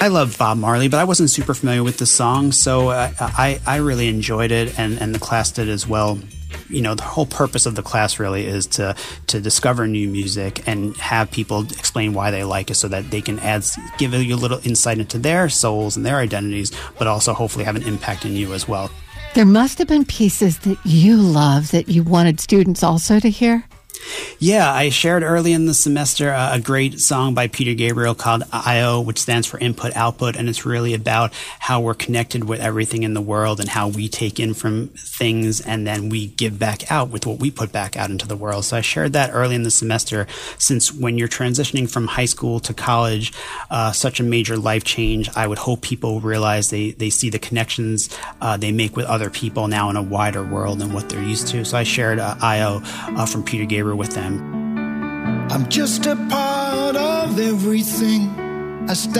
I love Bob Marley, but I wasn't super familiar with the song, so I really enjoyed it, and the class did as well. You know, the whole purpose of the class really is to discover new music and have people explain why they like it so that they can give you a little insight into their souls and their identities, but also hopefully have an impact in you as well. There must have been pieces that you love that you wanted students also to hear. Yeah, I shared early in the semester a great song by Peter Gabriel called I.O., which stands for Input Output, and it's really about how we're connected with everything in the world and how we take in from things and then we give back out with what we put back out into the world. So I shared that early in the semester, since when you're transitioning from high school to college, such a major life change, I would hope people realize they see the connections they make with other people now in a wider world than what they're used to. So I shared I.O. From Peter Gabriel with them. I'm just a part of everything. I